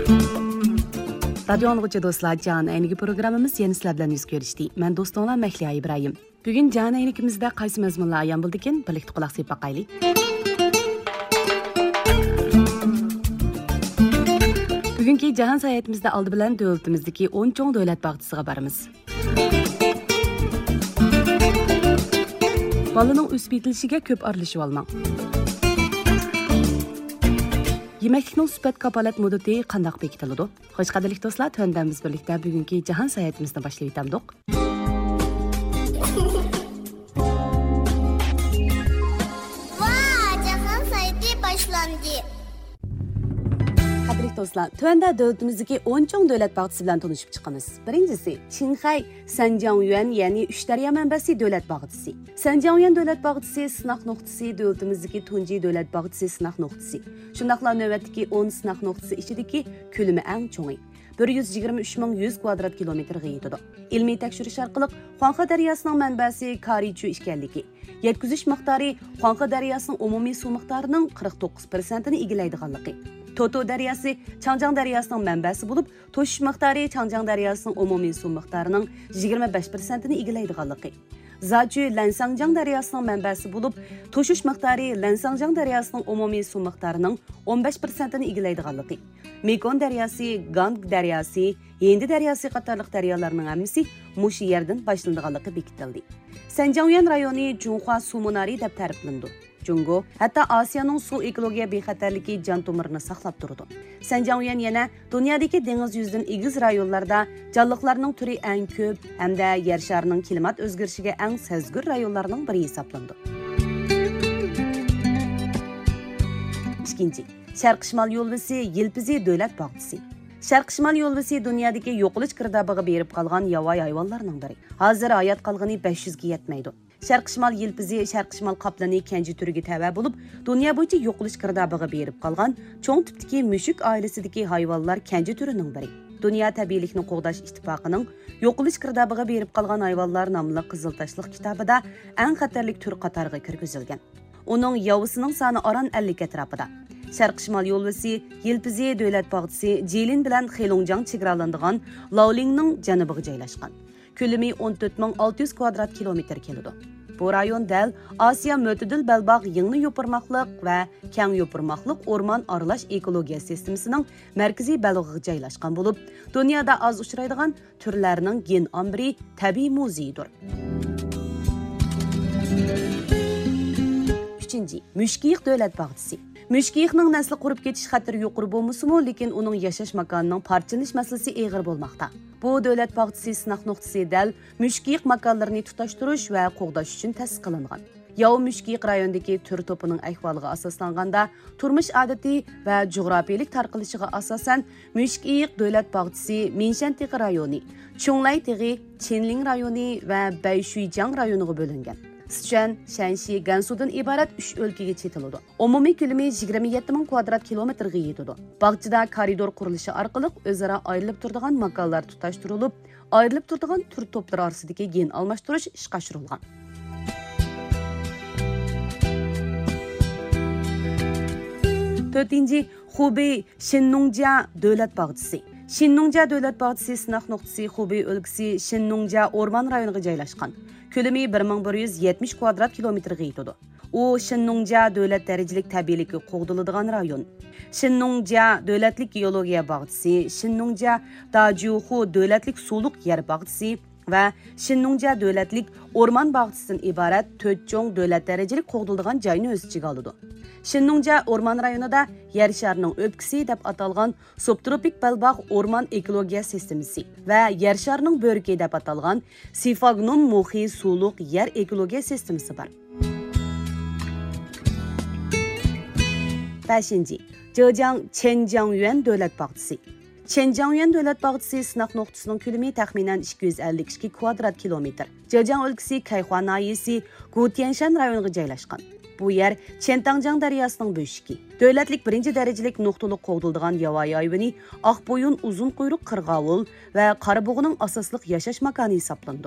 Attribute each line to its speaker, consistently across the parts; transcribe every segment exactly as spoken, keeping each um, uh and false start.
Speaker 1: Radio anlıqçı dostlar, Can Aynigi programımız yeni sizlar bilan yuz görüşdi. Men dostlarla Mahliya İbrahim. Bugün Can Aynigimizde qaysi mazmunlar ayan bildikin, birlikte qulaq sepib baqaylik. Bugünkü Cahan sayahatimizde aldı bilan dövlətimizdeki on çoğ dövlət bağçısıga baramiz. Balaning o'sib yetilishiga ko'p aralashib olmang. Yemeklikning sifat kapolat muddati qanday bekitiladi? Xo'sh, qadrli do'stlar, tondamiz birlikda bugungi Jahon sayohatimizni boshlayib o'tamdik.
Speaker 2: Va, Jahon sayohati boshlandi.
Speaker 1: Qadrli do'stlar, tuanda davlatimizdagi on cho'ng davlat bog'chisi bilan tanishib chiqamiz. Birinchisi, Qinxay Sanjiangyuan, ya'ni uch daryo manbasi davlat bog'chisi. Sanjiangyuan davlat bog'chisi sınaq nuqtasi davlatimizdagi tunji davlat bog'chisi sınaq nuqtasi. Shundaqla navbatdagi o'n sınaq nuqtasi ichidagi ko'lami eng cho'ngi. bir yuz yigirma uch ming yuz kvadrat kilometrga yetadi. Ilmiy tekshirish orqali Xuanxe daryosining manbasi Karichu ekanligi, yetkazish miqdori Xuanxe daryosining umumiy suv miqdorining qirq to'qqiz prosentini egallaydiganligi. Toto daryosi Changjiang daryosining manbasi bo'lib, to'shish miqdori Changjiang daryosining umumiy suv miqdorining yigirma besh prosentini egallaydiganligi. Zachu Lansangjiang daryosining manbasi bo'lib, to'shish miqdori Lansangjiang daryosining umumiy suv miqdorining o'n besh prosentini egallaydiganligi. Mekong daryosi, Gang daryosi, Hindi daryosi qatorliq daryolarning hammasi mush yerdan boshlanadiganligi bekitildi. Sanjiangyuan rayoni Junhua suv munari deb ta'riflandi. Jungo hatto Osiyoning suv ekologiya bexatarligi jon tomirini saqlab turdi. Sanjiangyuan yana dunyodagi dengiz yuzidan egiz rayonlarda jonliqlarning turi eng ko'p hamda yer sharining klimat o'zgarishiga eng sezgir rayonlarning biri hisoblandi. Ikkinchi, Sharq-Shimol yo'lbisi Yilpizi davlat bog'chisi. Sharq-Shimol yo'lbisi dunyodagi yo'qolish girdobiga berib qolgan yovvoyi hayvonlarning biri. Hozir hayot qolgani besh yuzga yetmaydi. Sharq-Shimol yilpizi Sharq-Shimol qoplani kenji turiga tava bo'lib, dunyo bo'yicha yo'qolish girdobiga berib qolgan cho'ng tipdagi mushuk oilasidagi hayvonlar kenji turining biri. Dunyo tabiiylikni qo'g'dash ittifoqining yo'qolish girdobiga berib qolgan hayvonlar nomli qizil tashliq kitobida eng xatarlik tur qatoriga kirgizilgan. Uning yovisining soni oran ellik atrofida. Sharq-Shimol yo'lbisi Yilpizi davlat bog'chisi Jilin bilan Xelongjiang chegaralanadigan Laolingning janubiga joylashgan. Ko'lami o'n to'rt ming olti yuz kvadrat kilometr keladi. Bu rayon dal Osiyo mo'tadil balbog' yengli yo'pirmoqliq va keng yo'pirmoqliq o'rmon aralash ekologiya sistemasining markaziy balog'iga joylashgan bo'lib, dunyoda oz uchraydigan turlarning gen ombri tabiiy muzeyidir. Uchinchi, Mushkiq davlat bog'chisi. Mushkiqning nasli qurib ketish xatiri yuqori bo'lmasa-mu, lekin uning yashash makonining parchalanish masalasi og'ir bo'lmoqda. Bu davlat bog'chisi sınaq nuqtasi dal mushkiq makonlarini tutashtirish va qo'g'dash uchun ta'sis qilingan. Yov mushkiq rayondagi tur to'pining ahvoliga asoslanganda, turmush odati va jug'rofiyalik tarqilishiga asosan Mushkiq davlat bog'chisi Minshantiq rayoni, Chunglay tig'i, Chenling rayoni va Bayshuijiang rayoniga bo'lingan. Sichuan, Shanxi, Gansudan iborat uch o'lkaga chetiladi. Umumiy ko'lami yigirma yetti ming kvadrat kilometrga yetadi. Bog'chada koridor qurilishi orqali o'zaro ayrilib turadigan makonlar tutashtirilib, ayrilib turadigan tur to'plari orasidagi gen almashtirish ishga oshirilgan. to'rtinchi, Xubey Shinnongjia davlat bog'chisi. Shinnongjia davlat bog'chisi sınaq nuqtasi Xubey o'lkasi Shinnongjia o'rmon rayoniga joylashgan. Ko'lami bir ming bir yuz yetmish kvadrat kilometrga yetadi. U Shinnongjia davlat darajalik tabiiylikka qo'g'diladigan rayon. Shinnongjia davlatlik geologiya bog'chisi, Shinnongjia Dajuhu davlatlik suvliq yer bog'chisi va Shinnongjia davlatlik o'rmon bog'chisidan iborat to'rt cho'ng davlat darajalik qo'g'diladigan joyni o'z ichiga oladi. Shinnongjia o'rmon rayonida yer sharining o'pkisi deb atalgan subtropik balbog' o'rmon ekologiya sistemasi va yer sharining bo'rki deb atalgan Sifagnon muhi suvliq yer ekologiya sistemasi bor. beshinchi, Zhejiang Qianjiangyuan davlat bog'chisi. Qianjiangyuan davlat bog'chisi sınaq nuqtasining ko'lami taxminan ikki yuz ellik ikki kvadrat kilometr. Zhejiang o'lkasi Kayhua nahiyasi Gutianshan rayoniga joylashgan. Bu yer Chentangjiang daryosining bo'shigi. Davlatlik birinchi darajalik nuqtaliq qo'g'diladigan yovvoyi hayvoni oqbo'yin uzun quyruq qirg'ovul va qarabug'ining asosliq yashash makoni hisoblandi.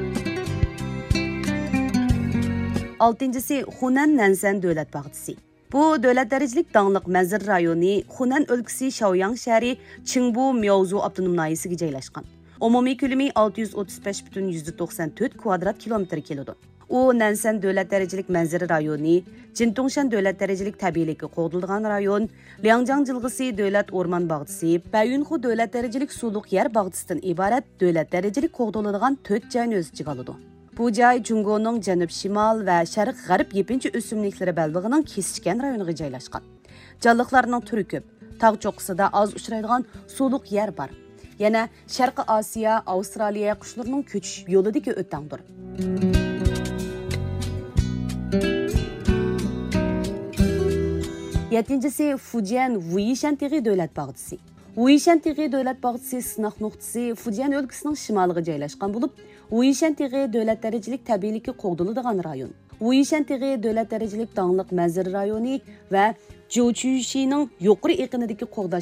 Speaker 1: oltinchisi Hunan Nansan davlat bog'chisi. Bu davlat darajalik dаңlıq manzil rayoni Xunan o'lkasi Shaoyang shahri Qingbu Miaozu avtonom noyasiga joylashgan. Umumiy ko'lami olti yuz o'ttiz besh butun yuzdan to'qson to'rt kvadrat kilometr keladi. U Nansan davlat darajalik manzil rayoni, Jintongshan davlat darajalik tabiiylikka qo'g'dilgan rayon, Liangjiang jilg'isi davlat o'rmon bog'chisi, Bayunxu davlat darajalik suvliq yer bog'chisidan iborat davlat darajalik qo'g'diladigan to'rt joyni o'z ichiga oladi. Bu joy Jungoning janub-shimol va sharq-g'arb yepinchi o'simliklari ballig'ining kesishgan rayoniga joylashgan. Jonliqlarning turi ko'p. Tog' cho'qqisida oz uchraydigan suvliq yer bor. Yana Sharqi Osiyo, Avstraliya qushlarining ko'chish yo'lidagi o'tangdir. yettinchisi Fujian Wuishan Tig'i davlat bog'chisi. Wuishan Tig'i davlat bog'chisi sinoq nuqtasi Fujian o'lkasining shimoliga joylashgan bo'lib, Wuishan Tig'i davlat darajalik tabiiylikka qo'g'diladigan rayon. Wuishan Tig'i davlat darajalik dаңlıq manzil rayoni va Zhouqushining yuqori eqinidagi qo'g'dash